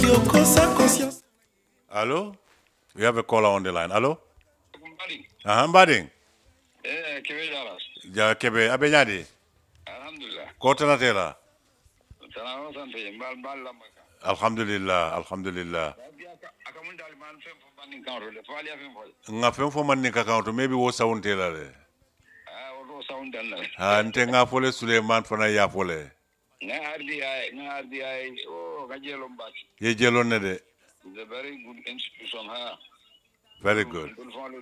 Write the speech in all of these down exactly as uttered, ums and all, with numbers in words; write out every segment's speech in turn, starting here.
Hello? We have a caller on the line. Hello? Uh-huh, Bading. Eh, kebe jalas. Ja kebe abenyadi. Alhamdulillah. Kota na tela. Salaam sante mbal mbal lamaka. Alhamdulillah, alhamdulillah. Akamunda man fem fo bani kan role. Fali afem fo. Nga fem fo man ni ka count maybe wo sound tela le. Ah, wo sound dan la. Ha nte nga fole Suleiman fana ya fole. Nga ardi ay, nga ardi ay. Oh, gajelo mbaki. Ye jelo ne de. It's a very good institution ha. Very good.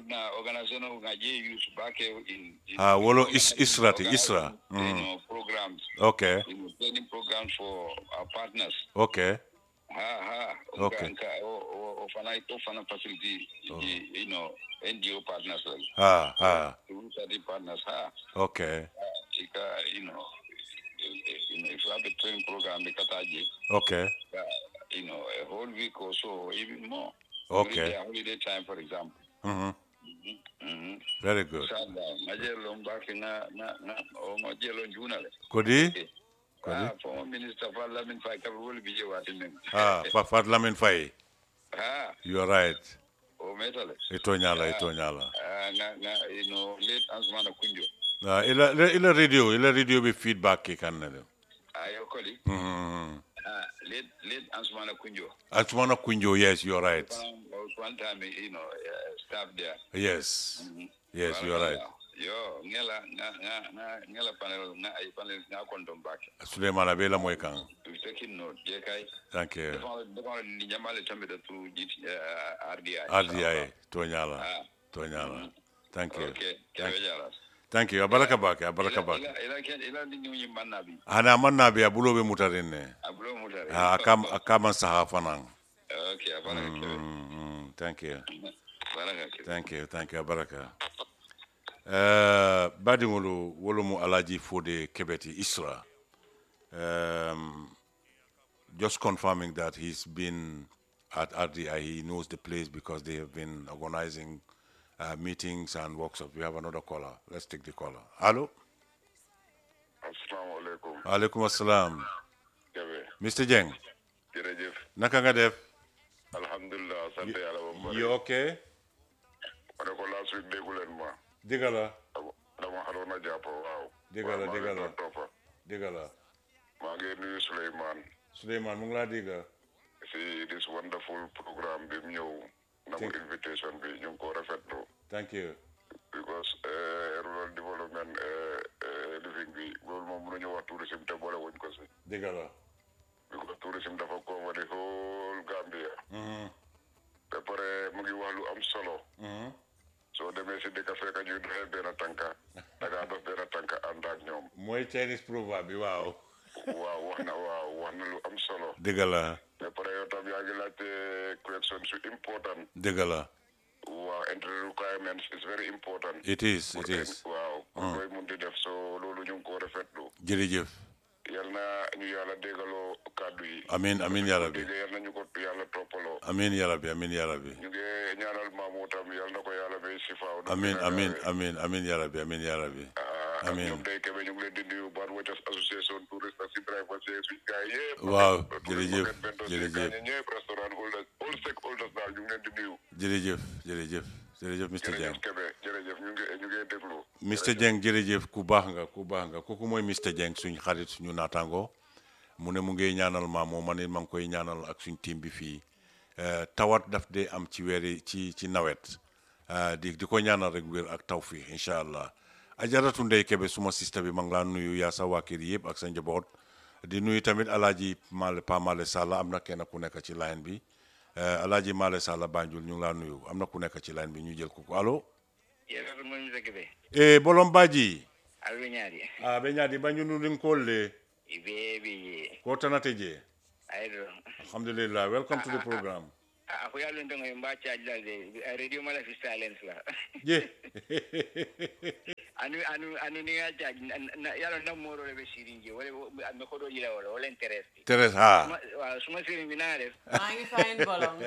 Ah, wolo is Israti, Isra. Mm. You know, programs. Okay. You know, training programs for our partners. Okay. Ha ha. Okay. O fana o fana facility, you know, N G O partners. Ha ha. Study partners ha. Okay. You know, you know, if you have a training program, the Kataji. Okay. You know, a whole week or so, even more. Okay. Holiday time, for example. Mm-hmm. Mm-hmm. Very good. Kodi? Ah, former Minister Fadlamin Fai will be Ah, Fadlamin Fai. Ah. You are right. Oh, metal. Itonyala, Itonyala. Ah, you know, late Ansmana Kunjo. Ah, ila ila radio, ila radio be feedback ke kanale. Ah, your colleague. Mm-hmm. Ah, late late Ansmana Kunjo. Ansmana Kunjo, yes, you are right. One time, you know, uh, staff there. Yes. Mm-hmm. Yes, well, you are right. Yo, ngela na na ngela panel na ay panel na kondom back. Suleiman abela moy kan. We taking note, J K. Thank you. The one ni jamale tambe da tu R D I. R D I, Tonyala. Tonyala. Thank you. Okay, kawejala. Thank you. Abaraka bake, abaraka bake. Ila ila ila ni nyunyi mannabi. Ana mannabi abulo be mutarine. Abulo mutare. Ah, akam akama sahafanan. Okay, abaraka. Thank you. Baraka. Thank you. Thank you. Baraka. Uh, Badingulu Wolomu Alaji Fode Kebeti Isra. Um, just confirming that he's been at R D I. He knows the place because they have been organizing uh, meetings and workshops. We have another caller. Let's take the caller. Hello? Assalamu alaikum. Alaikum assalam. Mister Jeng. Jerejef. Naka nga def? Alhamdulillah, sante yalla bo. You okay? Ko ko last week degulen ma. Digala. Dama harona japo waaw. Digala, digala. Digala. Ma ngi nuyu Suleiman. Suleiman mu ngi la diga. See this wonderful program bi ñew na invitation bi ñu ko rafetlu. Thank you. Because uh, rural development uh, uh, living bi lool mom mënu ñu wax tourism te bolé wuñ ko ci. Digala. Because tourism dafa ko wadi whole Gambia. Mhm. Ba pare mu ngi wax lu am solo. Mhm. So demee si dëkk fekk ñu doxee benn tànka dangaa dox benn tànka ànd ak ñoom. mooy Chinese proverbe bi waaw. waaw wax na waaw wax na lu am solo. dëgg la. mais pare yow tam yaa ngi laajte question su important. dëgg la. waaw entry requirements is very important. it is it is. waaw pour koy mun di def so loolu ñu ngi ko rafetlu. jërëjëf. yal na ñu yàlla déggaloo kàddu yi. amiin amiin yaa rabbi. yal na ñu ko yàlla toppaloo. amiin yaa rabbi amiin yaa rabbi. ñu ngi ñaanal maamu tam yal na ko yàlla bay si faaw. amiin amiin amiin amiin yaa rabbi amiin yaa rabbi. amiin ñoom day kebe ñu ngi leen di nuyu Bad Waters association touriste ak si driver suñ gars yëpp. waaw jërëjëf jërëjëf. ñëpp restaurant holders all stakeholders daal ñu ngi leen di nuyu. jërëjëf jërëjëf jërëjëf mister Dieng. jërëjëf Kebe jërëjëf ñu ngi ñu ngi déglu. mister Dieng jërëjëf ku baax nga ku baax nga kooku mooy mister Dieng suñ xarit suñu naataango mu ne mu ngi ñaanal ma moo man it ma ngi koy ñaanal ak suñ team bi fii tawat daf dee am ci weeri ci ci nawet di di ko ñaanal rek wér ak taw fii incha allah ajaratu Ndey Kebe suma sista bi ma ngi laa nuyu yaa sa waa kër yëpp ak sa njaboot di nuyu tamit alaaji Male Pa Male Salla am na kenn ku nekk ci line bi alaaji Male Salla Banjul ñu ngi laa nuyu am na ku nekk ci line bi ñu jël ko allo. e bolom baji a be ñaadi ba ñu nu ring kolle Baby. ko tanate je I don't. alhamdulillah welcome to the program. Ako yalo ndongo mba charge la de radio mala fi silence la. Je. Anu anu anu ni charge yalo na moro le besirinje wala me kodo yila wala wala interest. Teres ha. Suma sirin binare. Mangi fine bolong.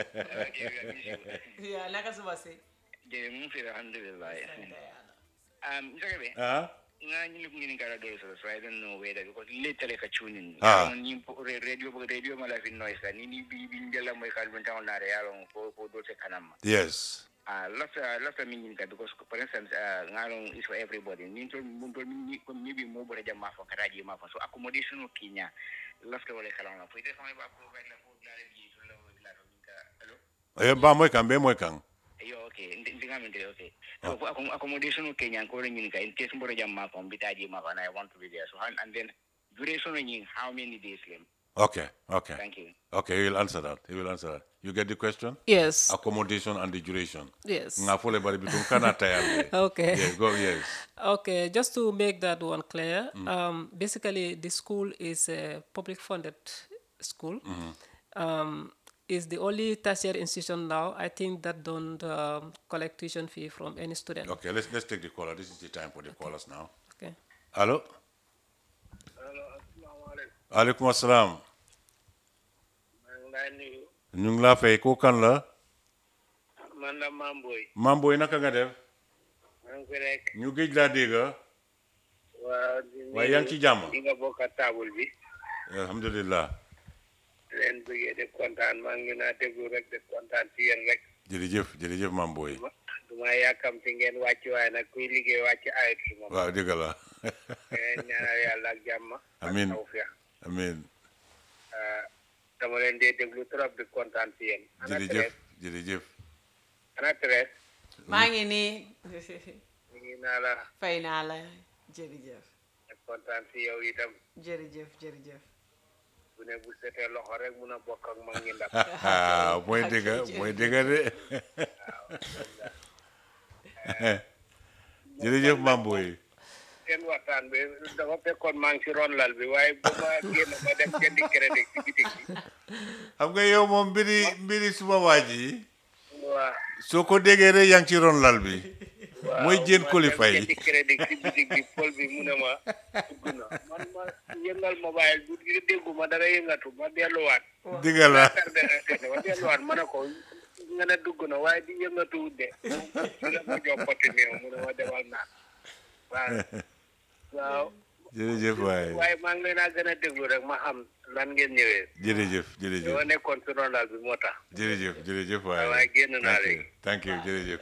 Ya naka subase. Je mun fi alhamdulillah. Um, Jagabe. Ah. nga ñu lu ngi ngara do so I don't know whether because later ka tuning Ah. ni radio radio mala fi noise ni ni bi bi ngela moy kal ben taw na re yalo ko ko do se kanam Yes. ah lots uh, lots of meaning because for instance uh, ngalong is for everybody ni to mun to ni ko ni bi mo bore jama fo karaji ma fo so accommodation o kinya lots of wala kala na pour être ba provide la pour la bi to la la ka allo Eh ba moy kan be moy kan. yo okay ndinga mente okay so for accommodation o kinya ko ni ka in case bore jama fo bitaji ma and I want to be there so and, and then duration ni how many days lem Okay, okay. thank you Okay, he will answer that. He will answer that. You get the question? Yes. Accommodation and the duration. Yes. Nga fole bari bitum kana tayal. Okay. Yeah, go yes. Okay, just to make that one clear, um, basically the school is a public funded school. Um, is the only tertiary institution now, I think, that don't um, collect tuition fee from any student. Okay, let's let's take the caller. This is the time for the callers now. Okay. Hello? Hello, assalamu alaikum. Alaikum assalam. maa ngi lay nuyu. Ñu ngi la fay ko kan la? man la Mamboy. Mamboy naka nga def? maa ngi fi rek. Ñu géej laa dégg. waa di Waaye yaa ngi ci jàmm? di nga bokk ak table bi. Alhamdulillah. leen bëggee de kontaan maa ngi naa déglu rek de kontaan ci yéen rek. Jërëjëf jërëjëf Mamboy. du ma yàkkamti ngeen wàcc waaye nag kuy liggéey wàcc ayut si moom. Waaw dëgg la. ngeen ñaanal yàlla ak jàmm. Amiin. ak tawfiix. Amiin. dama leen dee déglu trop di kontaan ci yéen. ana Jërëjëf Thérèse jërëjëf. ana Thérèse. maa ngi nii ñu ngi naa la fay naa la jërëjëf kontaan ci yow itam. jërëjëf jërëjëf bu ne bu setee loxo rek mun a bokk ak mag ñi ndax. Ah, mooy dëgg mooy dëgg de. Jërëjëf Mamboy. seen waxtaan bi dafa fekkoon maa ngi ci ron lal bi waaye bu ma génn ma dem jëndi crédit ci bitik bi. Xam nga yow moom mbiri mbiri suma waa ji waaw. soo ko déggee rek yaa ngi ci ron lal bi. waaw mooy jën qualifié ma dem jëndi crédit ci bitik bi pol bi mu ne ma dugg na man ma yëngal mobile bu déggu ma dara yëngatu ma delluwaat. Dëgg la. ma delluwaat ma ne ko nga ne dugg na waaye di yëngatu wut de. mu ne ma jox poti meew mu ne ma demal naan waaw. waaw. Jërëjëf waay. waaye maa ngi leen a gën a déglu rek ma xam lan ngeen ñëwee. Jërëjëf jërëjëf. dama nekkoon ci ronal bi moo tax. jërëjëf jërëjëf waay. waaye génn naa léegi. thank you jërëjëf.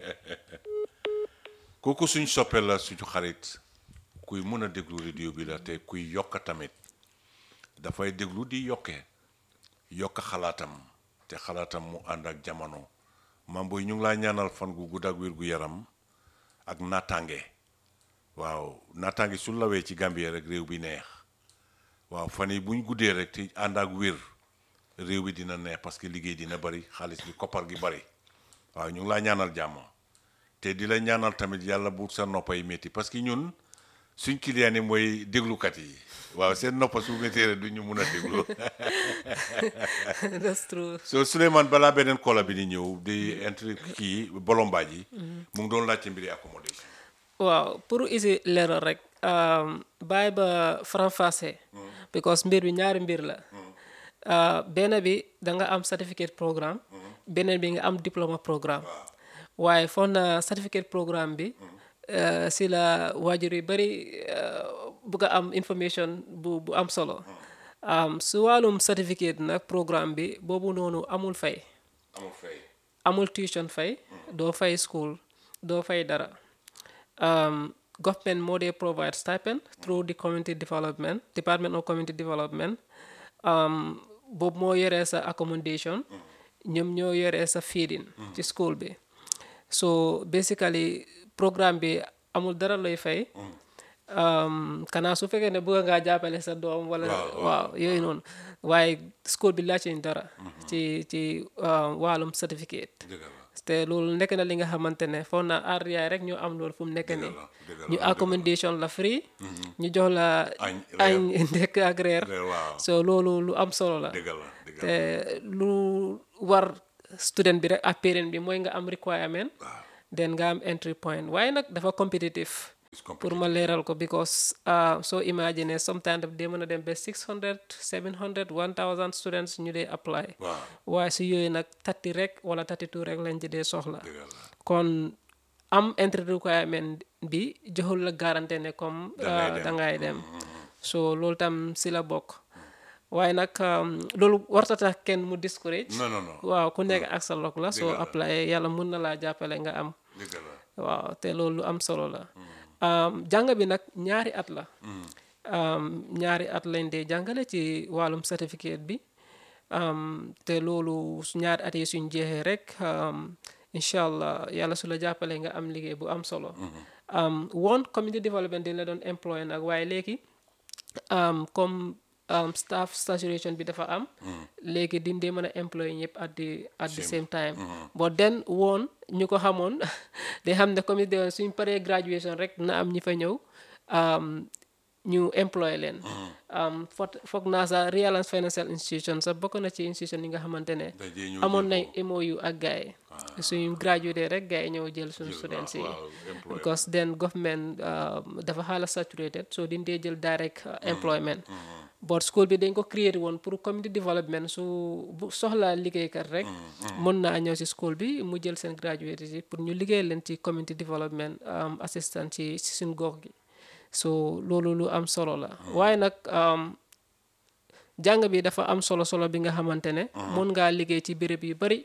kooku suñ soppe la suñu xarit kuy mën a déglu radio bi la te kuy yokk tamit dafay déglu di yokkee yokk xalaatam te xalaatam mu ànd ak jamono Mamboy ñu ngi laa ñaanal fan gu gudd ak wér gu yaram ak naataange waaw naataange su lawee ci Gambie rek réew bi neex waaw fan yi buñ guddee rek te ànd ak wér réew bi dina neex parce que liggéey dina bari xaalis bi koppar gi bari waaw ñu ngi laa ñaanal jàmm te di la ñaanal tamit yàlla buur sa noppay métti parce que ñun suñ client yi mooy déglukat yi waaw seen noppa su méttee rek du ñu mun a déglu. That's true. so Souleymane balaa beneen kola bi di ñëw di entre kii bolomba ji mu ngi doon laajte mbiri accommodation. Waaw pour isi leeral rek bàyyi ba franc-français because mbir bi ñaari mbir la benn bi da nga am certificate programme beneen bi nga am diplôme programme waaye foog na certificate programme bi si la waajur yu bari bugg a am information bu bu am solo su wàllum certificate nag programme bi boobu noonu amul fay amul fay amul tuition fay doo fay school doo fay dara Um, government moo dee provide stipend through the community development department of community development um, boobu moo yoree sa accommodation ñoom ñoo yoree sa feeding ci school bi so basically programme bi amul dara lay fay um, kanaa su fekkee ne bëgg ngaa jàppale sa doom wala waaw yooyu noonu waaye school bi laajte dara ci ci uh, wàllum certificate te loolu nekk na li nga xamante ne foog na R D I rek ñoo am loolu fu mu nekk nii ñu accommodation la free ñu jox la añ ndekk ak reer so loolu lu am solo la te lu war student bi rek ak parent bi mooy nga am requirement then nga am entry point waaye nag dafa competitive pour ma leeral ko because soo imagine sometimes daf dee mën a dem ba six hundred seven hundred one thousand students ñu dee apply waaye si yooyu nag thirty rek wala thirty two rek lañ ci dee soxla kon am entry requirement bi joxul la garantie ne comme Dangay dem. da ngay dem so loolu tam si la bokk waaye nag um, loolu warta tax kenn mu discourage non non non waaw ku nekk ak sa lok la soo Dëgg la. apply yàlla mun na laa jàppale nga am dëgg la waaw te loolu lu am solo la um, jàng bi nag ñaari at la um, ñaari at lañ dee jàngale ci wàllum certificate bi um, te loolu su ñaari at yi suñ jeexee rek um, incha allah yàlla su la jàppale nga am liggéey bu am solo um, woon community development dañ la doon employé nag waaye léegi um, comme um, staff saturation bi dafa am léegi din dee mën a employé ñëpp at the at the same time but then woon ñu ko xamoon day xam ne community development suñ paree graduation rek na am ñi fa ñëw um, ñu employé leen um, foog foog naa sax Reliance Financial Institution sax bokk na ci institution yi nga xamante ne Dajee ñëw amoon jël nañ M O U ak gars yi suñu graduate rek gars yi ñëw jël suñu students yi waaw, employé. because then government um, dafa xaala saturated so din dee jël direct uh, employment but school bi dañ ko créer woon pour community development su bu soxlaa liggéeykat rek mën naa ñëw si school bi mu jël seen graduate yi pour ñu liggéey leen ci community development um, assistant ci ci suñ gox gi so loolu lu am solo la waaye nag um, jàng bi dafa am solo solo bi nga xamante ne mun ngaa liggéey ci béréb yu bari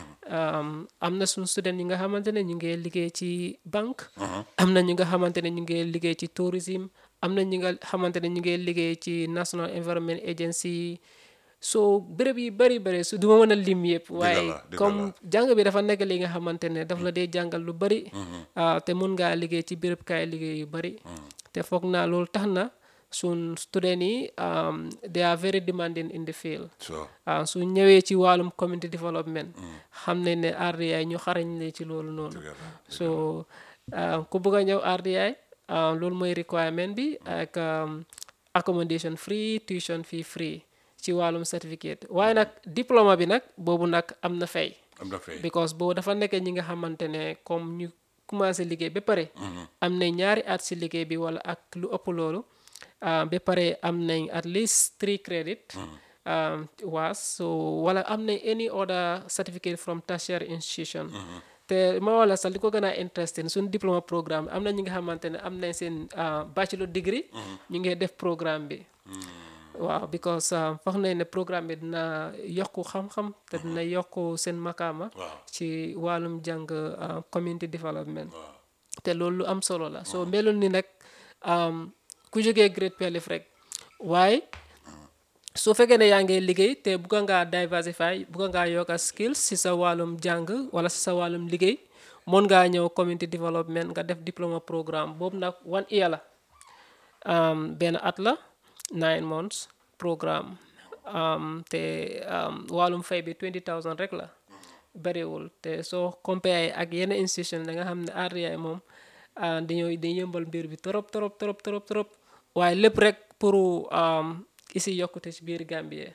um, am na suñu student yi nga xamante ne ñu ngi liggéey ci banque am na ñu nga xamante ne ñu ngi liggéey ci tourisme am na ñi nga xamante ne ñu ngi liggéey ci National Environment Agency so béréb yi bari bari su duma mën a lim yëpp waaye la, dëgg comme jàng bi dafa nekk li nga xamante ne daf la dee jàngal lu bari ah, te mun ngaa liggéey ci béréb kaay liggéey yu bari te foog naa loolu tax na sun student yi um, they are very demanding in the field so ah, su ñëwee ci wàllum community development xam nañ ne R D I ñu xarañ le ci loolu noonu dëgg la. so ah, ku bëgg a ñëw R D I ah, loolu mooy requirement bi ak um, accommodation free tuition fee free ci wàllum certificate waaye nag diplôme bi nag boobu nag am na fay am na fay because boobu dafa nekk ñi nga xamante ne comme ñu commencé liggéey ba pare am nañ ñaari at si liggéey bi wala ak lu ëpp loolu ah, ba pare am nañ at least three credit um, was so wala am nañ any other certificate from tertiary institution te ma wala sax li ko gën a interesting suñ diplôme programme am na ñi nga xamante ne am nañ seen ah, bachelor degree ñu ngi def programme bi waaw because uh, foog nañ ne programme bi dina yokku xam-xam te dina yokku seen makaama Waaw. ci wàllum jàng uh, community development te loolu lu am solo la so melul ni nag um, ku jógee grade twelve rek waaye su fekkee ne yaa ngi liggéey te bugga ngaa diversify bugga ngaa yokka skills si sa wàllum jàng wala si sa wàllum liggéey mën ngaa ñëw community development nga def diploma programme boobu nag one year la um, benn at la nine months programme um, te um, wàllum fay bi twenty thousand rek la bariwul te soo compare ak yenn institution da nga xam ne R D I moom ah, dañoo dañuy yëmbal mbir bi trop trop trop trop trop waaye lépp rek pour um, isi yokkute ci biir Gambie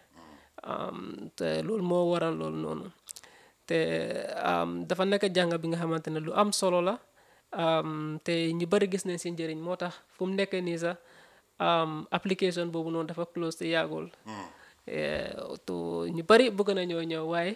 um, te loolu moo waral loolu noonu te um, dafa nekk jàng bi nga xamante ne lu am solo la um, te ñu bari gis nañ si njëriñ moo tax fu mu nekk nii sax um, application boobu noonu dafa close te yàggul Eh, to ñu bari bëgg nañoo ñëw waaye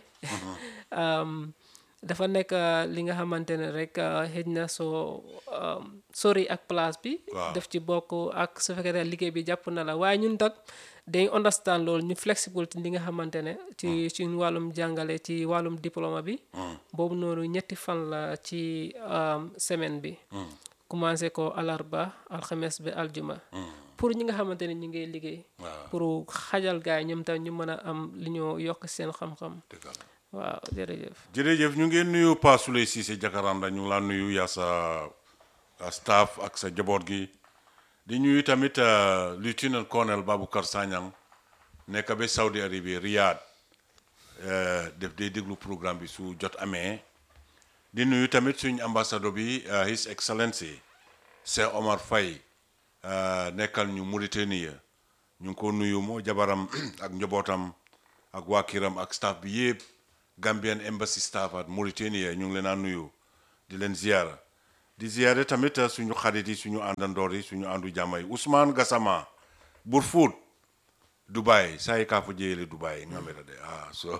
um, dafa nekk uh, li nga xamante ne rek uh, xëj na soo um, sori ak place bi Waaw. def ci bokk ak su fekkee ne liggéey bi jàpp na la waaye ñun tak dañ understand loolu ñu flexible ci li nga xamante ne ci ci wàllum jàngale ci wàllum diplôme bi boobu noonu ñetti fan la ci um, semaine bi commencé ko alarba alxames bi aljuma pour ñi nga xamante ne ñu ngi liggéey waaw pour xajal gaay yi ñoom tam ñu mën a am li ñoo yokk seen xam-xam dëgg la. waaw jërëjëf jërëjëf ñu ngeen nuyu Pa Souley Cissé Jakaranda ñu ngi laa nuyu yaa sa uh, staff ak sa jaboot gi di ñuy tamit uh, lieutenant colonel Baboucar Sanyang nekk ba Saudi Arabie Riyadh uh, def day déglu programme bi su jot amee di nuyu tamit suñ ambassadeur bi uh, His Excellency Cheikh Omar Faye uh, nekkal ñu Mauritanie ñu ngi ko nuyu moo jabaram ak njabootam ak waa kiram ak staff bi yëpp Gambian Embassy staff at Mauritania ñu ngi leen a nuyu di leen ziyaara di ziyaare tamit suñu xarit yi suñu àndandoor yi suñu àndu jàmm yi Ousmane Gassama Burfoot Dubai sai ka fu jele Dubai ngamira de ah so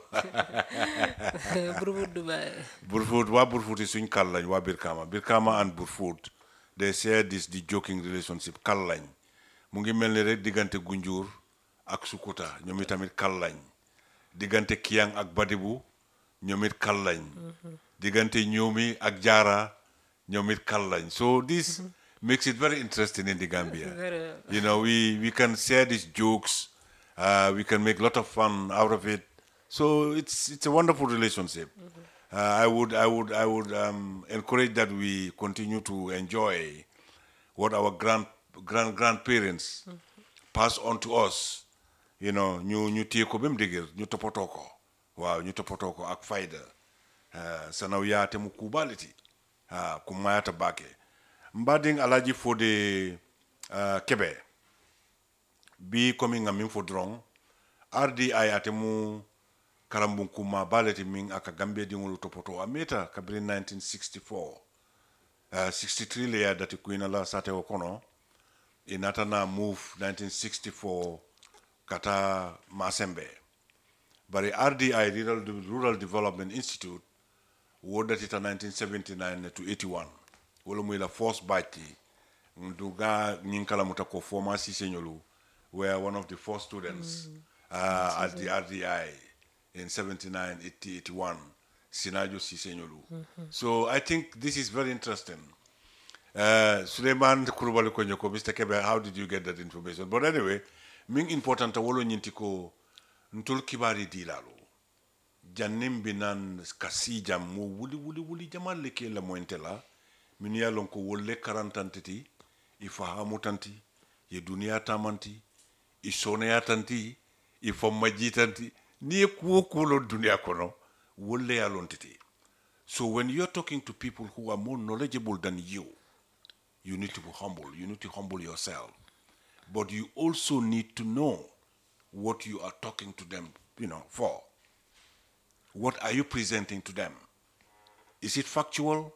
Burfoot Dubai. Burfoot wa Burfoot is suñ kal lañ wa Birkama Birkama and Burfoot they share this the joking relationship kal lañ mu ngi melni rek digante Gunjur ak Sukuta ñoom tamit kal lañ digante Kiyang ak Badibu ñoom it kal lañ digante Ñoomi ak Jara ñoom it kal lañ so this makes it very interesting in the Gambia. Very- You know, we, we can share these jokes, uh, we can make a lot of fun out of it. So it's it's a wonderful relationship. Uh, I would I would I would um, encourage that we continue to enjoy what our grand grand grandparents pass on to us. You know, ñu ñu téye ko bem dëgër ñu toppatoo ko waaw ñu toppatoo ko ak fayda uh, sanaw yaate mu kubaliti ah ku mayata bake mbading alaji fode uh, kebe bi komi nga min fo drong R D I ate mu karambun kuma baleti min aka Gambia dingolu topoto ameta kabri nineteen sixty-four uh, sixty-three le ya dati kuina la sate okono inata na move nineteen sixty-four kata Masembe bari R D I Rural, Rural Development Institute wodati ta nineteen seventy-nine to eighty-one wala muy la first batch nduga nyinkala mutako former Sisenyolu were one of the first students mm. uh, at the R D I in seventy-nine, eighty, eighty-one Sinajo Sisenyolu mm-hmm. So I think this is very interesting. uh, Suleiman Kurubali Konyoko, Mister Kebe, how did you get that information? But anyway, ming important wolo nyintiko ntul kibari dilalo jannim binan kasi jam mo wuli wuli wuli jamal leke la moentela min ya lon ko wolle karantantiti ifahamu tanti ye dunia tamanti isone ya tanti ifamma jitanti ni ko ko lo dunia kono wolle ya lontiti. So when you're talking to people who are more knowledgeable than you, you need to be humble, you need to humble yourself, but you also need to know what you are talking to them, you know, for. What are you presenting to them? Is it factual?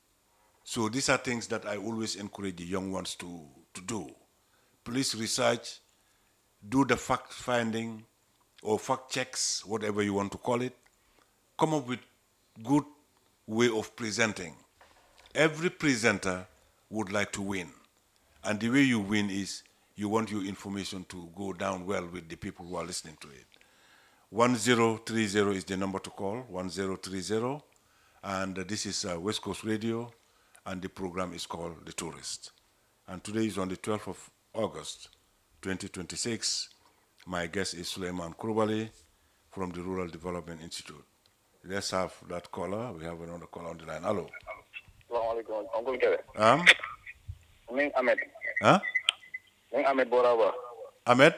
So these are things that I always encourage the young ones to, to do. Please research, do the fact finding or fact checks, whatever you want to call it. Come up with good way of presenting. Every presenter would like to win. And the way you win is you want your information to go down well with the people who are listening to it. one zero three zero is the number to call, one zero three zero. And uh, this is uh, West Coast Radio, and the program is called The Tourist. And today is on the twelfth of August, twenty twenty-six. My guest is Suleiman Kurubali from the Rural Development Institute. Let's have that caller. We have another caller on the line. Hello. Assalamualaikum, Uncle Kebe. Um? Ming Ahmed. Huh? Ming Ahmed Boraba. Ahmed?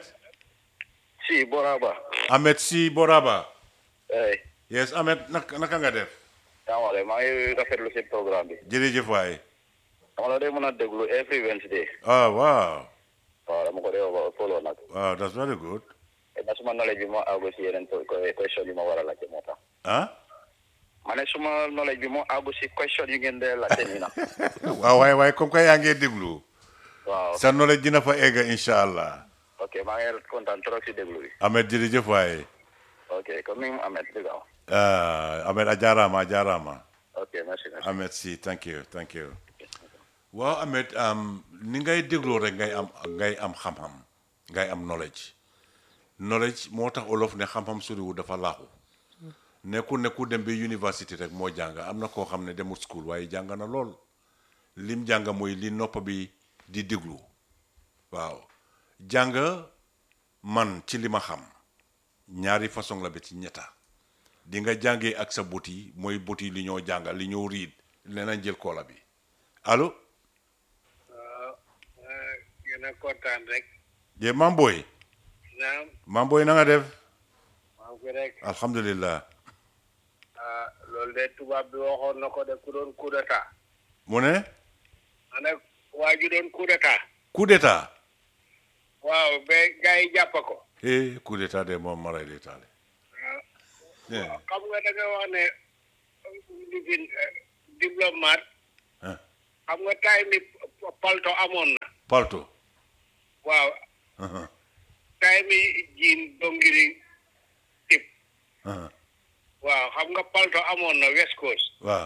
Si Boraba. Ahmed C. Boraba. Hey. Yes, Ahmed, nak naka nga def? Yaa ngi maa ngi rafetlu si programme bi. Jërëjëf waay. Dama la dee mën a déglu every Wednesday. Oh, wow. Waaw dama ko dee follow nag. Wow, that's very good. Da suma knowledge bi moo àggu si yeneen question yi ma war a laajte moo tax. Huh? Ma ne suma knowledge bi moo àggu si question yi ngeen dee laajte nii na. Waaw waay waay comme que yaa ngi déglu. Waaw. Sa knowledge dina fa egg incha allah. Ok maa ngi kontaan trop si déglu bi. Ahmed jërëjëf waay. Ok comme ni Ahmed di gaaw. Uh, Ahmed ajarama ajarama. Ok merci merci. Ahmed si thank you thank you. Waaw Ahmed um, ni ngay dégloo rek ngay am ngay am xam-xam ngay am knowledge knowledge moo tax olof ne xam-xam soriwu dafa laaxu nekku nekku dem bi university rek moo jàng am na koo xam ne demul school waaye jàng na lool lim jàng mooy li nopp bi di déglu waaw jàng man ci li ma xam ñaari façon la ba ci ñetta di nga jàngee ak sa bot yi mooy bot yi li ñoo jàng li ñoo riid leneen jël koola bi allo Gën a kontaan rek. je Mam Boy Naam. Mam Boy na nga def maa ngi rek. alhamdulillah ah loolu de tubaab bi waxoon na ko de ku doon coup d'état. mu ne ma ne waa ji doon coup d'état. coup d'état waaw ba gars yi jàpp ko. eh coup d'état de moom maray d'état le waaw xam nga da nga wax ne lifin diplomate. ah xam nga tay mi palto amoon na. palto waaw uh-huh. time yi jiin dongiri tip ah waaw xam nga palto amoon na West Coast waaw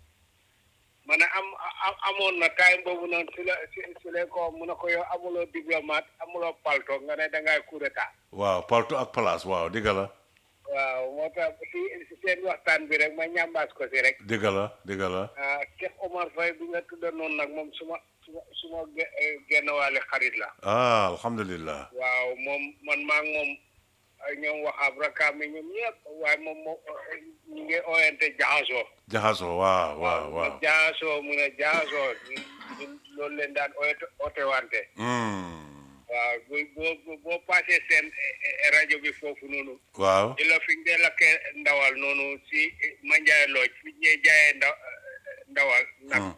ma ne am am- amoon na time boobu noonu si la si si la ko mu ne ko yow amuloo diplomate amuloo palto nga ne dangay coup d'état waaw palto ak place waaw dëgg la waaw moo tax si si seen waxtaan bi rek ma ñambaas ko si rek dëgg la dëgg la ah Cheikh Omar Faye bi nga tudda noonu nag moom suma suma suma ge- eh, genn waale xarit la ah alhamdulillah waaw moom man maa ngi moom ay ñoom waxaab rakaam yi ñoom ñëpp waaye moom moom ñu ngi oyante jaxasoo jaxasoo waaw waaw waaw jaxasoo mu ne jaxasoo ñun ñun loolu leen daan oyante otewante hmm waaw bu boo boo passé seen eh, eh, rajo bi foofu noonu waaw di la fi ñu dee lakkee ndawal noonu si eh, Manjai Lodge fi ñuy jaayee ndaw eh, ndawal nag hmm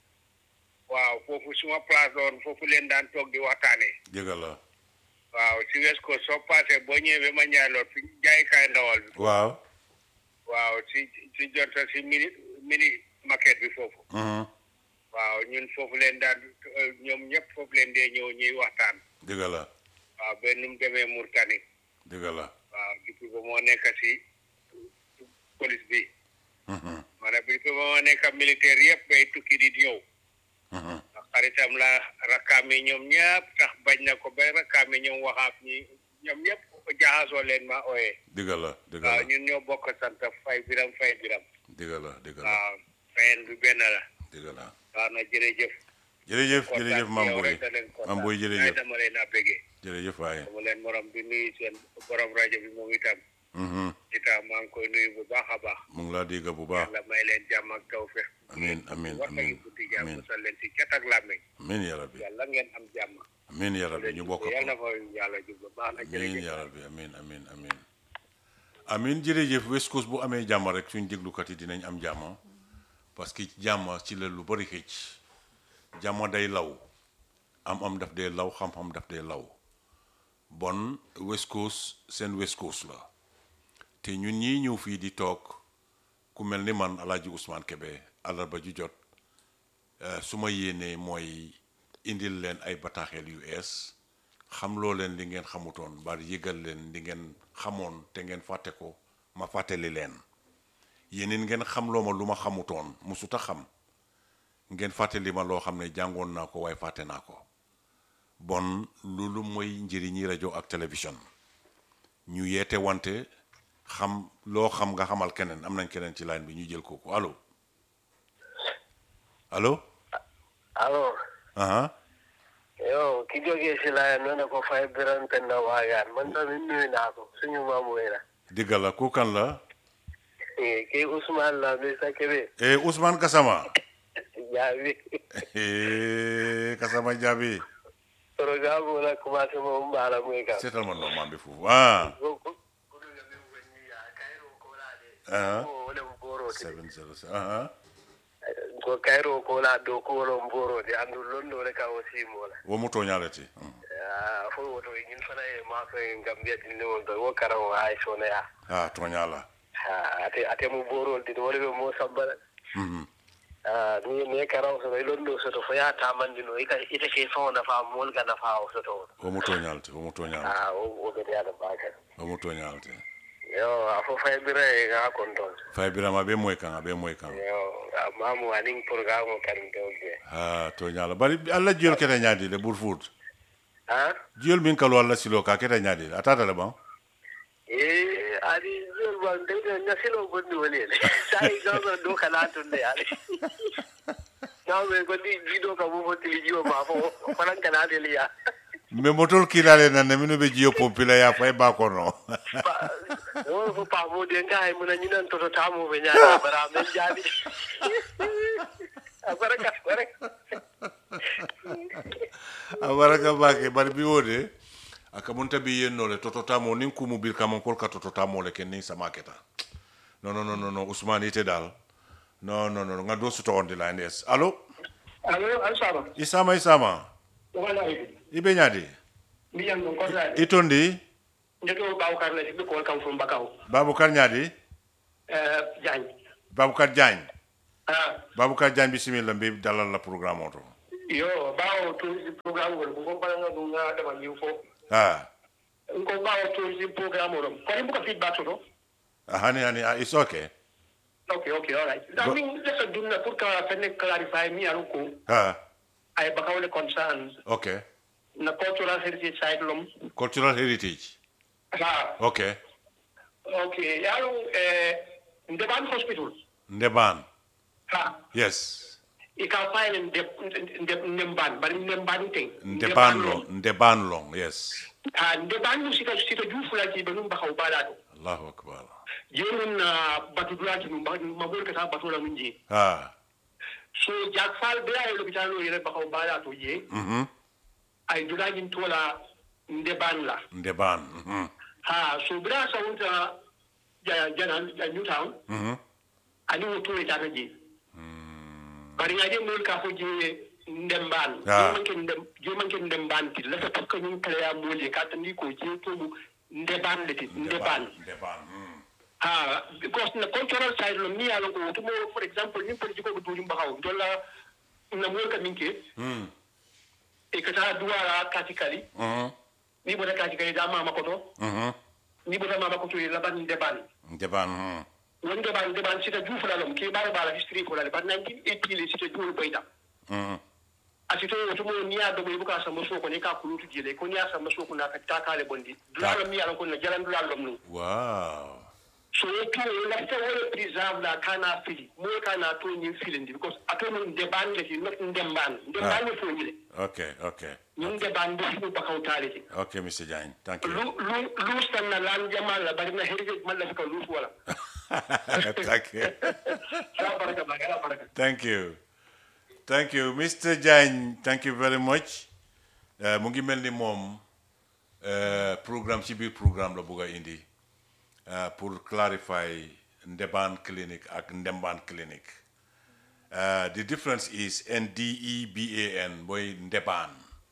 waaw foofu suma place la woon foofu leen daan toog di waxtaanee dëgg la waaw si West Coast soo passé boo ñëwee ba Manjai Lodge fi jaaykaay ndawal bi waaw waaw si si jonta si mini mini market bi foofu hmm waaw ñun foofu leen daan eh, ñoom ñëpp foofu leen dee ñëw ñuy waxtaan dëgg la waaw ba nu mu demee Mauritanie dëgg la waaw depuis ba moo nekk si police bi hmm ma ne depuis ba moo nekk militaire yëpp bay tukki di ñëw hmm ndax xaritam la rakkaam yi ñoom ñëpp tax bañ na ko ba rakkaam yi ñoom waxaat ñi ñoom ñëpp jaxasoo leen ma ooyee dëgg la dëgg waaw la ñun ñoo bokk sant fay biram fay biram dëgg la dëgg la waaw fayen bi benn la dëgg la waaw na jërëjëf jërëjëf kontaan jërëjëf ci Mame yow Boye rek da leen kontaan. Mame Boye Ay, jërëjëf dama leen a bëggee jërëjëf waaye dama leen morom di nuyu seen borom rajo bi moom itam hmm itam maa ngi koy nuyu bu baax a baax mu ngi laa dégg bu baax yàlla may leen jàmm ak tawfeex amiin amiin war nañu amiin guddi jàmm amiin musal leen ci cat ak làmmiñ amiin ya rabbi yàlla ngeen am jàmm amiin ya rabbi ñu bokk ko yàlla na fa yàlla jublu baax na amiin jërëjëf ya rabbi amiin amiin amiin amiin jërëjëf West Coast bu amee jàmm rek suñ déglukat yi dinañ am jàmm parce que jàmm ci la lu bari xëcc jàmm day law am am daf dee law xam-xam daf dee law bon West Coast seen West Coast la te ñun ñii ñëw fii di toog ku mel ni man Alaaji Ousmane Kebe àllarba ju jot eh, su ma yéenee mooy indil leen ay bataaxel yu ees xam loo leen li ngeen xamutoon bari yëgal leen li ngeen xamoon te ngeen fàtte ko ma fàttali leen yéeneen ngeen xam loo ma lu ma xamutoon musut a xam ngeen fàttali ma loo xam ne jàngoon naa ko waaye fàtte naa ko bon loolu mooy njëriñi rajo ak télévision ñu yeete wante xam loo xam nga xamal keneen am nañ keneen ci line bi ñu jël kooku allo allo allo aha yow ki jógee si laaya noonu ko fay biram penda waagaan man tamit nuyu naa ko suñu maam wéy la digga la ku kan la kii Ousmane la mi sa kebe eh Ousmane Kasama jaabi eh Kasama Jaabi programme wala commencé moom mbaala muy kam seetal ma ndox maam bi foofu ah ah wala mboro seven zero seven ah ko kayro ko la do ko wala mboro de andu londo le ka aussi mola wo mu tooñaaleti ah fo woto ñin fana e ma ko gambia di ne won do wo karam ay sona ya ah tooñaala ah ate ate mu mboro di wala be mo sambala mhm ah ni ne karam so londo so to fo ya tamandi no ita ita ke fa na fa mol ga na fa o so to wo mu tooñaaleti wo mu tooñaaleti ah o o be ya da baka wo mu tooñaaleti yo afo fay bire ga kon don fay birama be moy kan be moy kan yo mamu aning programme kan doge ah tooñaala bari alla jiyol kete ñaadi le bur fuut ah jiyol min kalo alla silo ka kete ñaadi atata le ban eh ali zol ban de na silo bondi wale sai ga ga do kala tun de ali na me ko di jido ka mo tili jiwo ma fo faran kana de liya me motol kilale nan ne minu be jiyo pompila ya fay ba ko no o fo pa mo de ngai mo na nyinan to to tamu be nya bara men jabi abaraka baraka abaraka bake bari bi wode akamunta bi yenno le totota mo nin kumu bir kamon kol ka totota mo le ken ni samaketa non non non non Ousmane ite dal non non non nga do su to on the line yes allo allo alsaba isama isama wala ibi ibe nyadi mi yan ko sa itondi ndeto Baboucar la ci ko kam fu Mbakaw Baboucar nyadi euh Diagne Baboucar Diagne ah Baboucar Diagne bismillah mbi dalal la programme auto yo bawo to programme wol ko ko bala nga nga dama ñu fo ah Nko bawo tourism program orom. Ko mbuka feedback to. Uh, honey, honey, uh, it's okay. Okay, okay, all right. I Go- mean, let's do na pour que clarify me aluko. Uh, Ay bakaw le concerns. okay. Na cultural heritage side lom. Cultural heritage. Ha. Okay. Okay, yalo eh Ndeban Hospital. Ndeban. Ha. Yes. I can find in the Nemban, but in Nemban thing. Ndeban long. Ndeban long. Yes. Ah, Ndeban mu sita sita jufu la ki banum bakaw balado. Allahu Akbar. Yemun na batudula ki mumba mabul ka sa batula munji. Ah. So jak fal bla yo lopitalo yele bakaw balado ye. Mm-hmm. Ay dula gin tola Ndeban la. Ndeban. Mm-hmm. Ha, so bla sa unta ja janan ja Newtown. Mm-hmm. Ani woto e tata ji. Bari ngaje mul ka fo je Ndemban. Ah. Jo manke ndem jo manke Ndemban ti la sa parce que ñun kala ya mole ka tan ni ko je to Ndeban le ti Ndeban. Ndeban. Mm. Ah, because na cultural side lo mi ala ko to mo for example ni pour jiko do jumba haw dolla na mul ka minke Mm. e ka ta duwara katikali Mm-hmm. ni bo katikali da mama ko to Mm-hmm. ni bo mama ko to la ban Ndeban. Ndeban. Mm. Won Ndeban Ndeban sita jufu la lom ke bara bara history ko la ba nineteen eighty le sita jufu bayta. Mm-hmm. Asito woto mo niya do mo ibuka sa maso ko ne ka kulutu jele ko niya sa maso ko na ka ta kale bondi dula mi ala ko na jalan dula lom no Wow. so e to la to wala preserve la kana fili mo kana to ni fili ndi because ato mo de ban le not ndemban ndemban ni fo ni Okay, okay. ñun de ban do fu ba kaw taliti Okay, Mister Jain. Thank you. lu lu lu stan na lan jamal la bari na heritage man la ko lu wala Thank you. ala baraka ba ala baraka Thank you. Thank you. Mister Jain, thank you very much. Uh, mu ngi mel ni moom uh, programme ci biir programme la bëgg a indi uh, pour clarify Ndeban clinic ak Ndemban clinic. Uh, the difference is N D E B A N mooy Ndeban.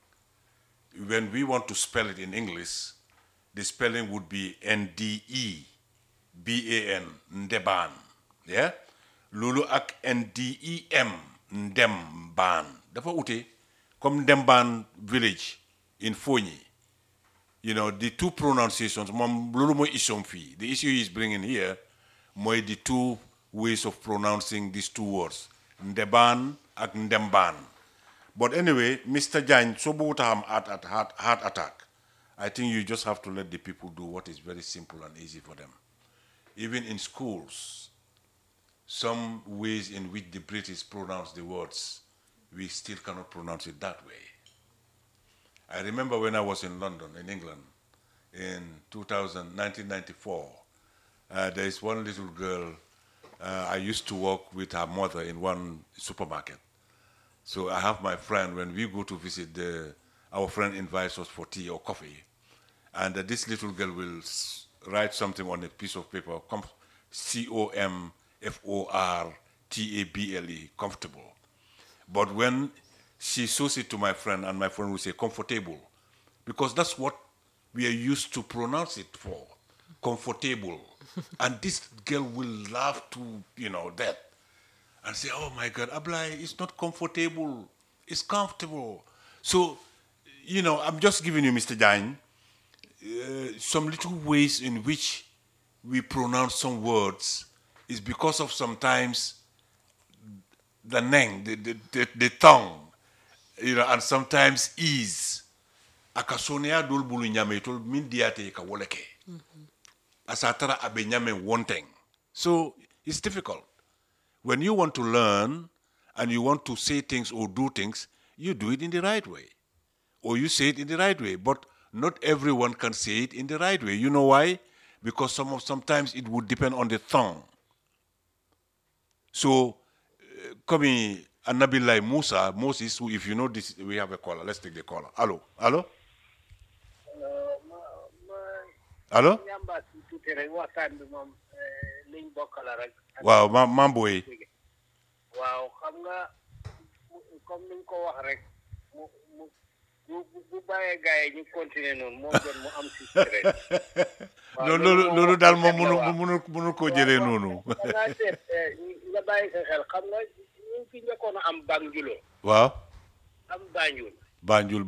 When we want to spell it in English, the spelling would be N D E B A N, Ndeban. Yeah? Lulu ak N D E M, Ndemban. Dafa ute, comme Ndemban village in Fonyi. You know, the two pronunciations, mom lulu mo isom fi. The issue he's bringing here, mo the two ways of pronouncing these two words. Ndeban ak Ndemban. But anyway, Mister Jain, so about heart, heart, heart, heart attack. I think you just have to let the people do what is very simple and easy for them. Even in schools, some ways in which the British pronounce the words, we still cannot pronounce it that way. I remember when I was in London, in England, in two thousand, nineteen ninety-four, uh, there is one little girl, uh, I used to work with her mother in one supermarket. So I have my friend, when we go to visit, the, our friend invites us for tea or coffee, and uh, this little girl will s- write something on a piece of paper, com- C O M F O R T A B L E, comfortable. But when she shows it to my friend, and my friend will say, comfortable, because that's what we are used to pronounce it for, comfortable. And this girl will laugh to, you know, that, and say, oh my God, Ablai, it's not comfortable, it's comfortable. So, you know, I'm just giving you, Mister Jain, uh, some little ways in which we pronounce some words is because of sometimes the neng, the, the, the, the tongue, you know, and sometimes ease. Akasonia dul bulu nyame tol min diate ka woleke. Asatara abe nyame wanting. So it's difficult. When you want to learn and you want to say things or do things, you do it in the right way. Or you say it in the right way. But not everyone can say it in the right way. You know why? Because some of, sometimes it would depend on the tongue. So, uh, coming Anabilai Musa, Moses, who, if you know this, we have a caller. Let's take the caller. Hello? Hello? Hello? ñamba ci tuuti rek waxtaan bi moom liñ bokk la rek. Waaw, ma Mamboy. waaw xam nga comme niñ ko wax rek mu mu bu bu bàyyee gars yi ñu continuer noonu moo gën mu am si stress. Non, loolu loolu daal moom mënu mënu mënu koo jëlee noonu. da ngaa seet nga bàyyi sa xel xam nga ñu fi njëkkoon a am Banjul. Waaw. am Banjul. Banjul